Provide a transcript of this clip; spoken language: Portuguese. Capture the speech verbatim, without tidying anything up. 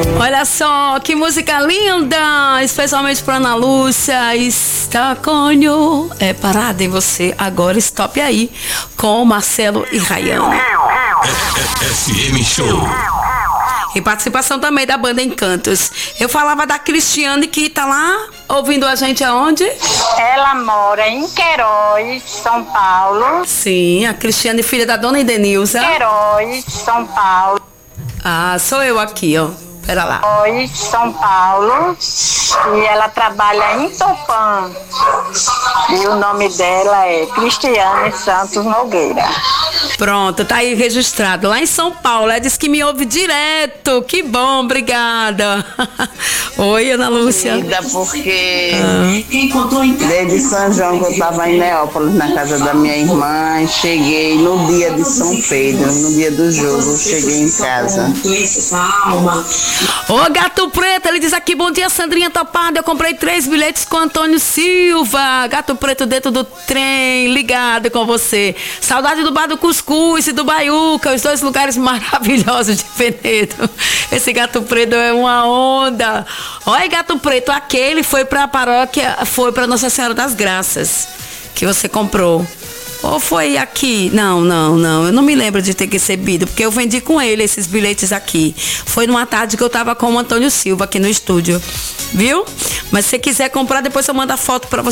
Olha só, que música linda, especialmente para Ana Lúcia. Estaconho é parada em você, agora stop aí, com Marcelo e Rayane. F M Show. E participação também da banda Encantos. Eu falava da Cristiane, que tá lá ouvindo a gente aonde? Ela mora em Queiroz, São Paulo. Sim, a Cristiane, filha da dona Edenilza. Queiroz, São Paulo. Ah, sou eu aqui, ó. Pera lá. Queiroz, São Paulo. E ela trabalha em Tupã. E o nome dela é Cristiane Santos Nogueira. Pronto, tá aí registrado. Lá em São Paulo, ela disse que me ouve direto. Que bom, obrigada. Oi, Ana Lúcia. Ainda porque ah. desde São João que eu estava em Neópolis, na casa da minha irmã, cheguei no dia de São Pedro, no dia do jogo, cheguei em casa. Ô, Gato Preto, ele diz aqui, bom dia, Sandrinha Topada, eu comprei três bilhetes com Antônio Silva. Gato Preto dentro do trem, ligado com você. Saudade do Bar do Cuscuz e do Baiuca, os dois lugares maravilhosos de Penedo. Esse Gato Preto é uma onda. Olha, Gato Preto, aquele foi pra paróquia, foi pra Nossa Senhora das Graças, que você comprou. Ou foi aqui? Não, não, não. Eu não me lembro de ter recebido, porque eu vendi com ele esses bilhetes aqui. Foi numa tarde que eu tava com o Antônio Silva aqui no estúdio. Viu? Mas se você quiser comprar, depois eu mando a foto pra você.